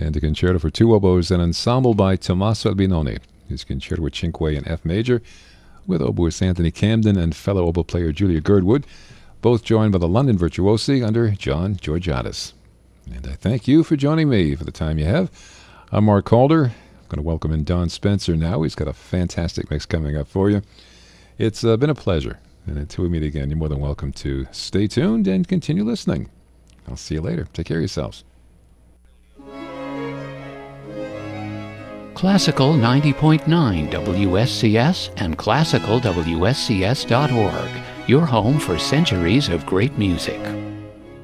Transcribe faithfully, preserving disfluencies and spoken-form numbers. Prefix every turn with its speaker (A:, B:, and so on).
A: and a concerto for two oboes and ensemble by Tommaso Albinoni. His concerto with Cinque in F major, with oboist Anthony Camden and fellow oboe player Julia Girdwood, both joined by the London Virtuosi under John Georgiadis. And I thank you for joining me for the time you have. I'm Mark Calder. I'm going to welcome in Don Spencer now. He's got a fantastic mix coming up for you. It's uh, been a pleasure. And until we meet again, you're more than welcome to stay tuned and continue listening. I'll see you later. Take care of yourselves.
B: Classical ninety point nine W S C S and classical W S C S dot org, your home for centuries of great music.